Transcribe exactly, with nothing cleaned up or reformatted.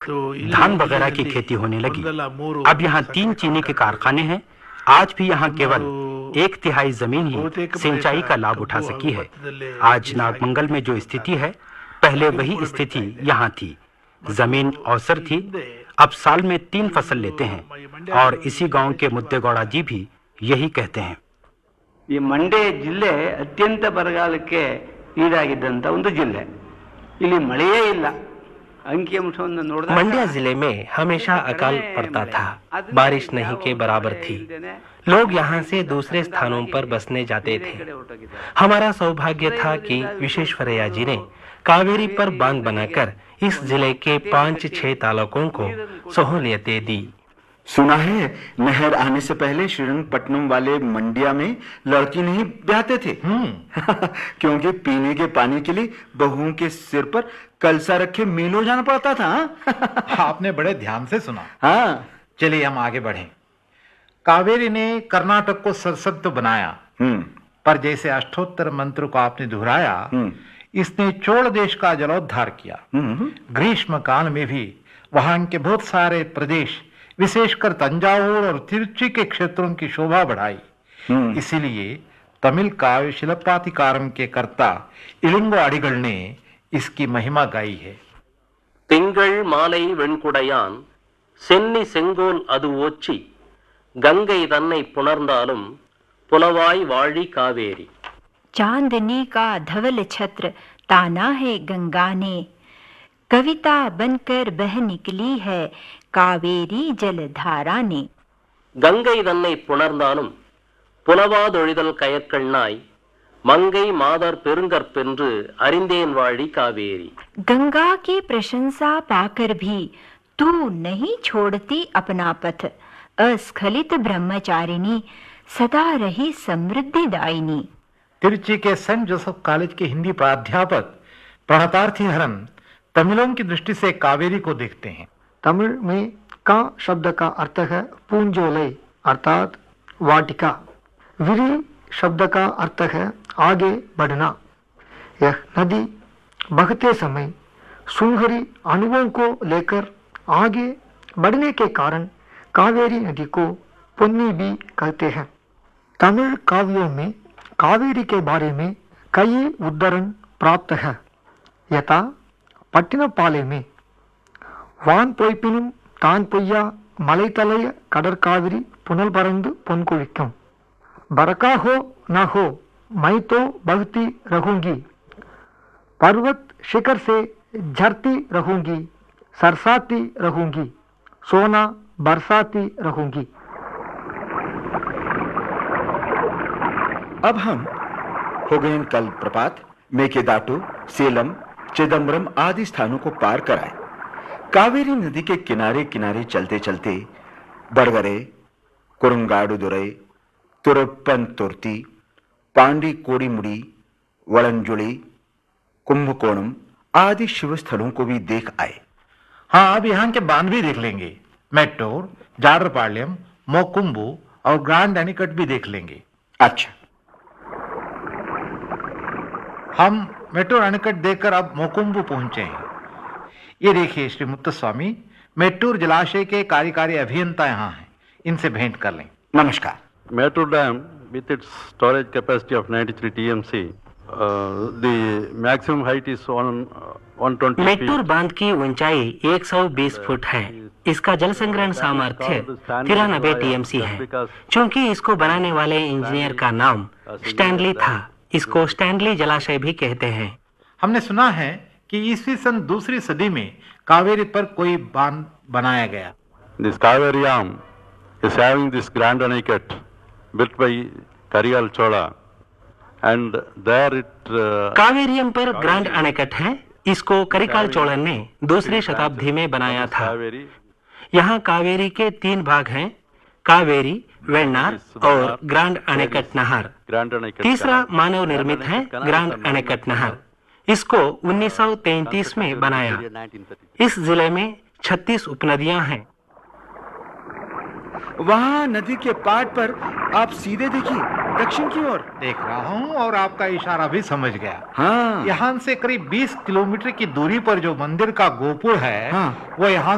धान वगैरह की खेती होने लगी। अब यहाँ तीन चीनी के कारखाने हैं। आज भी यहाँ केवल एक तिहाई जमीन ही सिंचाई का लाभ उठा सकी है। आज नागमंगल में जो स्थिति है, पहले वही स्थिति यहाँ थी। जमीन अवसर थी। अब साल में तीन फसल लेते हैं और इसी गांव के मुद्देगौड़ा जी भी यही कहते हैं। ಈ ಮಂಡ್ಯ ಜಿಲ್ಲೆ ಅತ್ಯಂತ ಬರಗಾಲಕ್ಕೆ ಈಡಾಗಿದ್ದಂತ ಒಂದು ಜಿಲ್ಲೆ। ಇಲ್ಲಿ ಮಳೆಯೇ ಇಲ್ಲ। अंकिअंशವನ್ನು ನೋಡಿದಾಗ मंड्या जिले में हमेशा अकाल पड़ता था, बारिश नहीं के बराबर थी। लोग यहाँ से दूसरे स्थानों पर बसने जाते थे। हमारा सौभाग्य था कि विश्वेश्वरैया जी ने कावेरी पर बांध बनाकर इस जिले के पांच छह तालुकों को सहूलियतें दी। सुना है नहर आने से पहले श्रीरंगपट्टनम वाले मंडिया में लड़की नहीं ब्याहते थे। क्योंकि पीने के पानी के लिए बहुओं के सिर पर कलसा रखे मीलों जाना पड़ता था। आपने बड़े ध्यान से सुना। हाँ, चलिए हम आगे बढ़ें। कावेरी ने कर्नाटक को सशक्त तो बनाया, पर जैसे अष्टोत्तर मंत्र को आपने दोहराया, इसने चोल देश का जलोद्धार किया। ग्रीष्म काल में भी वहां के बहुत सारे प्रदेश, विशेषकर तंजावुर और तिरुचि के क्षेत्रों की शोभा बढ़ाई। इसीलिए तमिल काव्य शिल्पाधिकारम के कर्ता इलंगो अडिगल ने इसकी महिमा गाई है। திங்கள் மாலை வெண்குடையான் சென்னி செங்கோல் அது ஓச்சி गंगै தன்னை புணர்ந்தாலும் புலவாய் வாழி காவேரி। चांदनी का धवल छत्र ताना है गंगा ने, कविता बनकर बह निकली है कावेरी जलधारा ने। गंगै தன்னை புணர்ந்தாலும் புலவாதொழிதல் கயற்கண்ணாய் मंगई मादर पेरुंगற்பென்று அறிந்தேன் வாழி कावेरी। गंगा की प्रशंसा पाकर भी तू नहीं छोड़ती अपना पथ, अस्खलित ब्रह्मचारिणी सदा रही समृद्धि दायिनी। तिरुचि के सेंट जोसेफ कॉलेज के हिंदी प्राध्यापक प्रणतार्थी हरन तमिलों की दृष्टि से कावेरी को देखते हैं। तमिल में का शब्द का अर्थ है पूंजोले अर्थात वाटिका। विरी शब्द का अर्थ है आगे बढ़ना। यह नदी बहते समय सुनहरी अणुओं को लेकर आगे बढ़ने के कारण कावेरी नदी को पुन्नी भी कहते हैं। तमिल काव्यों में कावेरी के बारे में कई उद्धरण प्राप्त है। यथा पट्टिनपाले में वान पोय्पिनुम तान पोय्या मलैतलय கடற்காவிரி पुनल பறந்து பொன் குவிக்கும்। बरका हो न हो मैं तो बहती रहूंगी, पर्वत शिखर से झरती रहूंगी, सरसाती रहूंगी, सोना बरसाती रहूंगी। अब हम हो गए कल प्रपात मेकेदाटू, सेलम, चिदम्बरम आदि स्थानों को पार कराए। कावेरी नदी के किनारे किनारे चलते चलते बड़गरे, कुरुंगाडुदुरई, तुरप्पन तुर्ती, पांडी कोड़ीमुड़ी, वड़ंजुली, कुंभकोणम आदि शिव स्थलों को भी देख आए। हाँ, अब यहाँ के बांध भी देख लेंगे। मेट्टोर, जाडरपाಳ್यम, मोकुंबू और ग्रांड एनिकट भी देख लेंगे। अच्छा, हम मेट्टोर एनिकट देखकर अब मोकुंबू पहुंचे हैं। ये देखिए श्री मुत्तुस्वामी, मेट्टूर जलाशय के कार्यकारी अभियंता यहाँ हैं, इनसे भेंट कर लें। नमस्कार। Mettur Dam, with its storage capacity of ninety-three T M C, uh, the maximum height is one, uh, one hundred twenty Mettur बांध की ऊंचाई एक सौ बीस फुट है। इसका जल संग्रहण सामर्थ्य तिरानबे टीएमसी है। चूंकि इसको बनाने वाले इंजीनियर का नाम स्टैनली था, इसको स्टैनली जलाशय भी कहते हैं। हमने सुना है कि ईस्वी सन दूसरी सदी में कावेरी पर कोई बांध बनाया गया। This Kaveri Dam is having this grand anicut built by Kariyal Chola, and there it uh, कावेरियम पर ग्रांड अणेकट है। इसको करिकाल चोलन ने दूसरी शताब्दी में बनाया था। यहाँ कावेरी के तीन भाग हैं, कावेरी, वेन्नार और ग्रांड अणेकट नहर। तीसरा मानव निर्मित है, ग्रांड अणेकट नहर। इसको उन्नीस सौ तैंतीस में बनाया। इस जिले में छत्तीस उपनदियां हैं। वहाँ नदी के पाट पर आप सीधे देखिए, दक्षिण की ओर। देख रहा हूँ और आपका इशारा भी समझ गया। हाँ, यहाँ से करीब बीस किलोमीटर की दूरी पर जो मंदिर का गोपुर है, हाँ, वो यहाँ